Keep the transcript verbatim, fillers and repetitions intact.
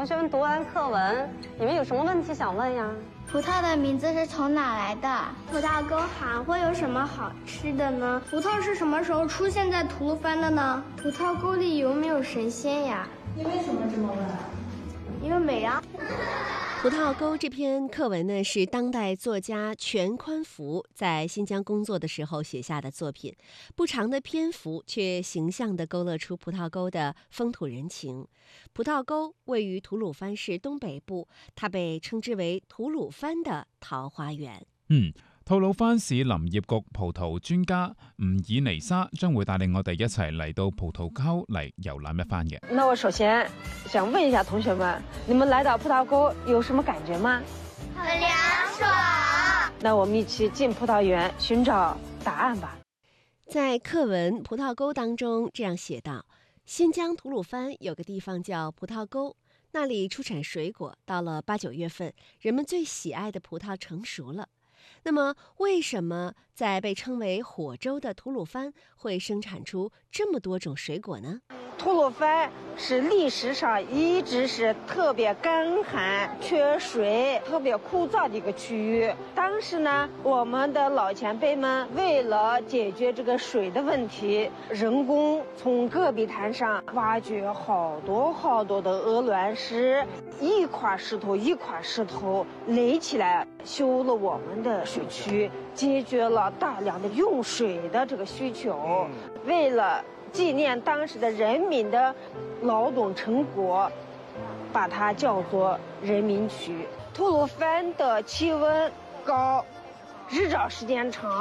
同学们读完课文，你们有什么问题想问呀？ 葡萄的名字是从哪来的？ 葡萄沟还会有什么好吃的呢？葡萄是什么时候出现在吐鲁番的呢？葡萄沟里有没有神仙呀？ 你为什么这么问？ 因为美啊。 葡萄沟这篇课文呢，是当代作家全宽福在新疆工作的时候写下的作品。不长的篇幅，却形象地勾勒出葡萄沟的风土人情。葡萄沟位于吐鲁番市东北部，它被称之為吐魯番的桃花源。 嗯。吐魯番市林業局葡萄專家吳爾尼莎將會帶領我哋一齊嚟到葡萄溝嚟遊覽一番嘅。 那我首先想問一下同學們，你們來到葡萄溝有什麼感覺嗎？ 很涼爽。 那我們一起進葡萄園尋找答案吧。 在課文《葡萄溝》當中這樣寫道：新疆吐魯番有個地方叫葡萄溝，那裡出產水果，到了八九月份，人們最喜愛的葡萄成熟了。那麼，為什麼在被稱為火州的吐魯番會生產出這麼多種水果呢？ 吐魯番是歷史上一直是特別乾旱、缺水、特別枯燥的一個區域。當時呢，我們的老前輩們為了解決這個水的問題，人工從戈壁灘上挖掘好多好多的鵝卵石，一塊石頭一塊石頭壘起來，修了我們的水區，解決了大量的用水的這個需求。為了紀念當時的人民的勞動成果，把它叫做人民區。吐魯番的氣溫高，日照時間長。